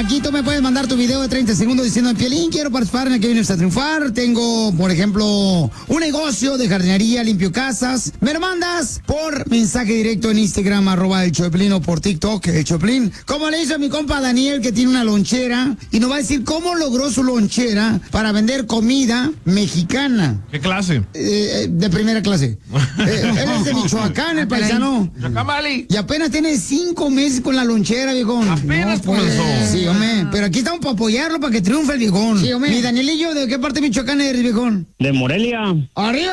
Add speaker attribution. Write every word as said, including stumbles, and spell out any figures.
Speaker 1: aquí tú me puedes mandar tu video de treinta segundos diciendo, Piolín, quiero participar en el que vienes a triunfar. Tengo, por ejemplo, un negocio de jardinería, limpio casas. Me lo mandas por mensaje directo en Instagram, arroba el Choplin, o por TikTok, el Choplin. Como le hizo a mi compa Daniel, que tiene una lonchera, y nos va a decir cómo logró su lonchera para vender comida mexicana.
Speaker 2: ¿Qué clase?
Speaker 1: Eh, de primera clase. Eh, él es de Michoacán, el paisano.
Speaker 2: Chacamali.
Speaker 1: Y apenas tiene cinco meses con la lonchera, viejón.
Speaker 2: Apenas
Speaker 1: No, pues,
Speaker 2: comenzó.
Speaker 1: Sí, hombre. Pero aquí estamos para apoyarlo, para que triunfe el viejón.
Speaker 3: Sí, hombre.
Speaker 1: Mi Danielillo, ¿de qué parte de Michoacán eres, viejón?
Speaker 4: De Morelia.
Speaker 1: ¡Arriba!